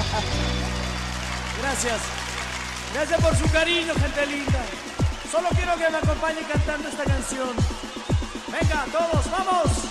Gracias. Gracias por su cariño, gente linda. Solo quiero que me acompañen cantando esta canción. Venga, todos, vamos.